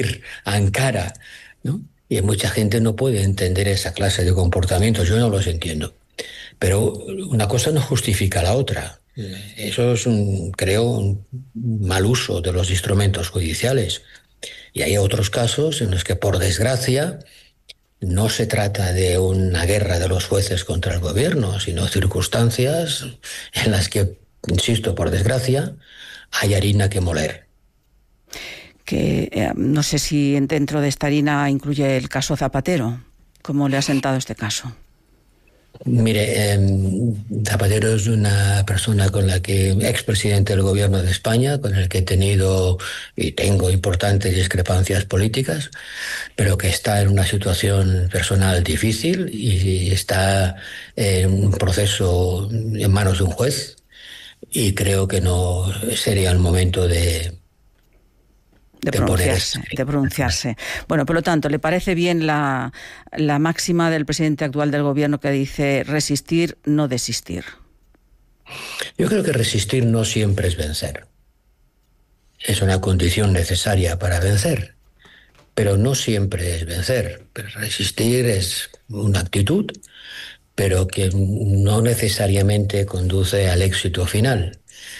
a Ankara, ¿no? Y mucha gente no puede entender esa clase de comportamientos, yo no los entiendo. Pero una cosa no justifica la otra. Eso es, creo, un mal uso de los instrumentos judiciales. Y hay otros casos en los que, por desgracia, no se trata de una guerra de los jueces contra el gobierno, sino circunstancias en las que, insisto, por desgracia, hay harina que moler. No sé si dentro de esta harina incluye el caso Zapatero. ¿Cómo le ha sentado este caso? Mire, Zapatero es una persona con la que, expresidente del gobierno de España, con el que he tenido y tengo importantes discrepancias políticas, pero que está en una situación personal difícil y está en un proceso en manos de un juez, y creo que no sería el momento de pronunciarse. Bueno, por lo tanto, ¿le parece bien la máxima del presidente actual del gobierno que dice resistir, no desistir? Yo creo que resistir no siempre es vencer. Es una condición necesaria para vencer, pero no siempre es vencer. Pero resistir es una actitud, pero que no necesariamente conduce al éxito final.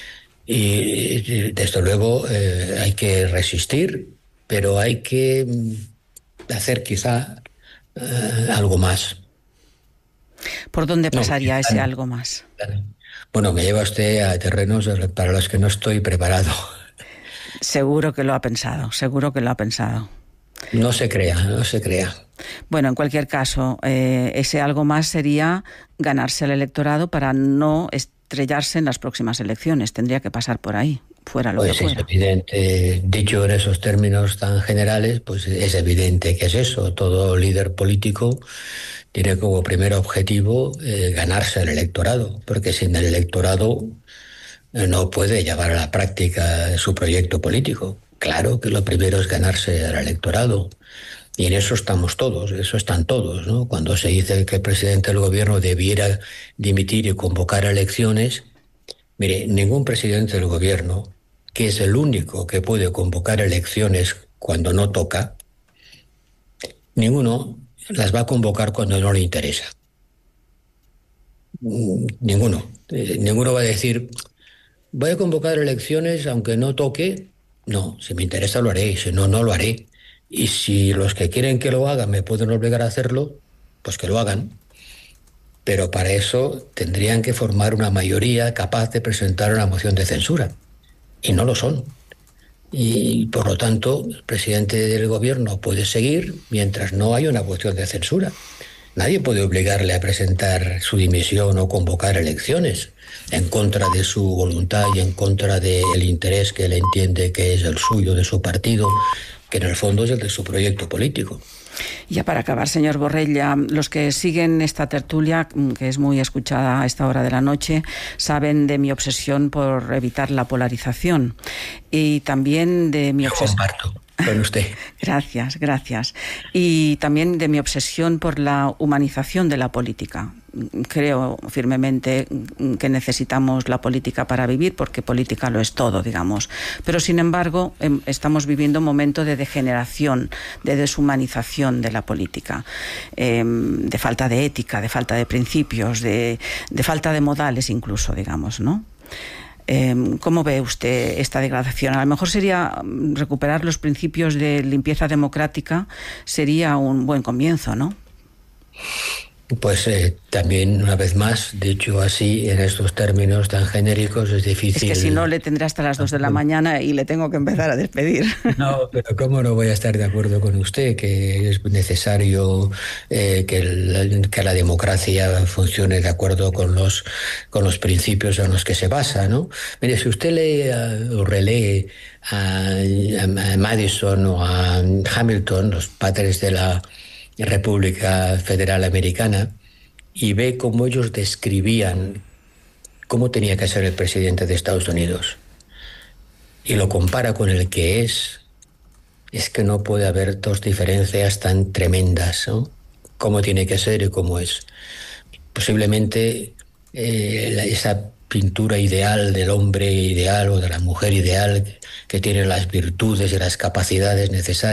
Y desde luego hay que resistir, pero hay que hacer quizá algo más. ¿Por dónde pasaría ese algo más? Bueno, me lleva usted a terrenos para los que no estoy preparado. Seguro que lo ha pensado, seguro que lo ha pensado. No se crea, no se crea. Bueno, en cualquier caso, ese algo más sería ganarse el electorado para no estrellarse en las próximas elecciones. Tendría que pasar por ahí, fuera lo que fuera. Es evidente, dicho en esos términos tan generales, pues es evidente que es eso. Todo líder político tiene como primer objetivo ganarse el electorado, porque sin el electorado no puede llevar a la práctica su proyecto político. Claro que lo primero es ganarse al electorado. Y en eso estamos todos, eso están todos, ¿no? Cuando se dice que el presidente del gobierno debiera dimitir y convocar elecciones, mire, ningún presidente del gobierno, que es el único que puede convocar elecciones cuando no toca, ninguno las va a convocar cuando no le interesa. Ninguno. Ninguno va a decir, voy a convocar elecciones aunque no toque. No, si me interesa lo haré, si no, no lo haré. Y si los que quieren que lo hagan me pueden obligar a hacerlo, pues que lo hagan. Pero para eso tendrían que formar una mayoría capaz de presentar una moción de censura. Y no lo son. Y por lo tanto, el presidente del gobierno puede seguir mientras no haya una moción de censura. Nadie puede obligarle a presentar su dimisión o convocar elecciones en contra de su voluntad y en contra del interés que él entiende que es el suyo, de su partido, que en el fondo es el de su proyecto político. Ya para acabar, señor Borrell, los que siguen esta tertulia, que es muy escuchada a esta hora de la noche, saben de mi obsesión por evitar la polarización y también de mi obsesión. Comparto con usted. Gracias, gracias. Y también de mi obsesión por la humanización de la política. Creo firmemente que necesitamos la política para vivir, porque política lo es todo, digamos. Pero, sin embargo, estamos viviendo un momento de degeneración, de deshumanización de la política, de falta de ética, de falta de principios, de falta de modales incluso, digamos, ¿no? ¿Cómo ve usted esta degradación? A lo mejor sería recuperar los principios de limpieza democrática, sería un buen comienzo, ¿no? Pues también, una vez más, dicho así, en estos términos tan genéricos, es difícil. Es que si no, le tendré hasta las 2 de la mañana y le tengo que empezar a despedir. No, pero ¿cómo no voy a estar de acuerdo con usted? Que es necesario que la democracia funcione de acuerdo con los principios en los que se basa, ¿no? Mire, si usted lee o relee a Madison o a Hamilton, los padres de la República Federal Americana, y ve cómo ellos describían cómo tenía que ser el presidente de Estados Unidos y lo compara con el que es que no puede haber dos diferencias tan tremendas, ¿no? Cómo tiene que ser y cómo es. Posiblemente esa pintura ideal del hombre ideal o de la mujer ideal que tiene las virtudes y las capacidades necesarias